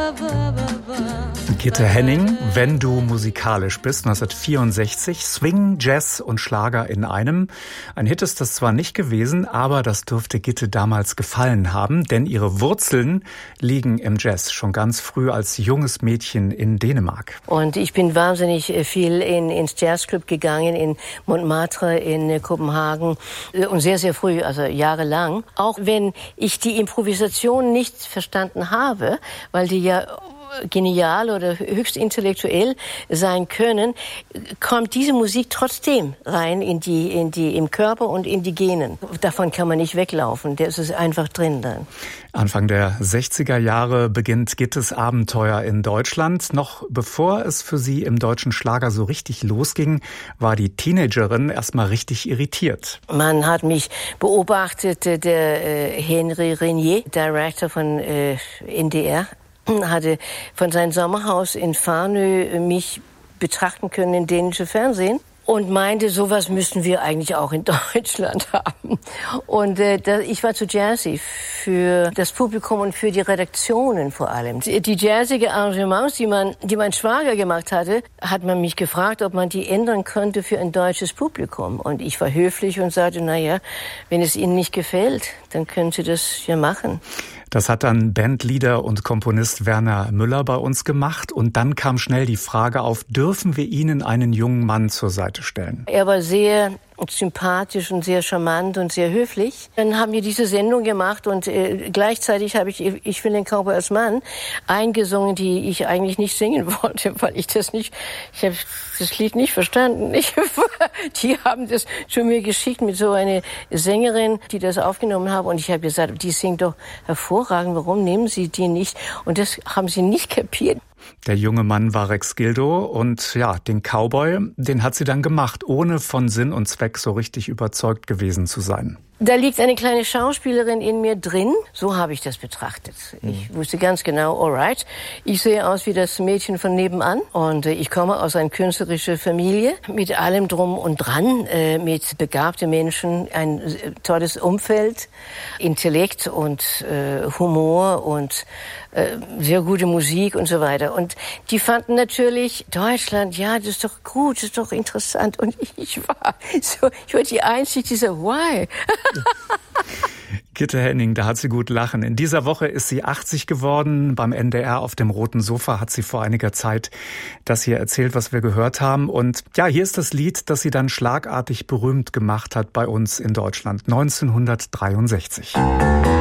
Gitte Henning, wenn du musikalisch bist, 1964, Swing, Jazz und Schlager in einem. Ein Hit ist das zwar nicht gewesen, aber das dürfte Gitte damals gefallen haben, denn ihre Wurzeln liegen im Jazz, schon ganz früh als junges Mädchen in Dänemark. Und ich bin wahnsinnig viel ins Jazzclub gegangen, in Montmartre, in Kopenhagen und sehr, sehr früh, also jahrelang. Auch wenn ich die Improvisation nicht verstanden habe, weil die ja genial oder höchst intellektuell sein können, kommt diese Musik trotzdem rein im Körper und in die Genen. Davon kann man nicht weglaufen, das ist einfach drin dann. Anfang der 60er Jahre beginnt Gittes Abenteuer in Deutschland. Noch bevor es für sie im deutschen Schlager so richtig losging, war die Teenagerin erstmal richtig irritiert. Man hat mich beobachtet, der Henry Renier, Director von NDR, hatte von seinem Sommerhaus in Farnö mich betrachten können in dänische Fernsehen und meinte, sowas müssten wir eigentlich auch in Deutschland haben. Und ich war zu jazzy für das Publikum und für die Redaktionen vor allem. Die jazzige Arrangements, die mein Schwager gemacht hatte, hat man mich gefragt, ob man die ändern könnte für ein deutsches Publikum. Und ich war höflich und sagte, naja, wenn es Ihnen nicht gefällt, dann können Sie das ja machen. Das hat dann Bandleader und Komponist Werner Müller bei uns gemacht. Und dann kam schnell die Frage auf, dürfen wir Ihnen einen jungen Mann zur Seite stellen? Er war sehr sympathisch und sehr charmant und sehr höflich. Dann haben wir diese Sendung gemacht und gleichzeitig habe ich will den Cowboy als Mann eingesungen, die ich eigentlich nicht singen wollte, weil ich habe das Lied nicht verstanden. Die haben das zu mir geschickt mit so einer Sängerin, die das aufgenommen haben und ich habe gesagt, die singt doch hervorragend, warum nehmen Sie die nicht? Und das haben sie nicht kapiert. Der junge Mann war Rex Gildo und ja, den Cowboy, den hat sie dann gemacht, ohne von Sinn und Zweck so richtig überzeugt gewesen zu sein. Da liegt eine kleine Schauspielerin in mir drin. So habe ich das betrachtet. Ich wusste ganz genau, alright, ich sehe aus wie das Mädchen von nebenan und ich komme aus einer künstlerischen Familie mit allem drum und dran, mit begabten Menschen, ein tolles Umfeld, Intellekt und Humor und sehr gute Musik und so weiter. Und die fanden natürlich, Deutschland, ja, das ist doch gut, das ist doch interessant. Und ich war die Einzige, die so, why? Gitte Henning, da hat sie gut lachen. In dieser Woche ist sie 80 geworden. Beim NDR auf dem roten Sofa hat sie vor einiger Zeit das hier erzählt, was wir gehört haben. Und ja, hier ist das Lied, das sie dann schlagartig berühmt gemacht hat bei uns in Deutschland, 1963.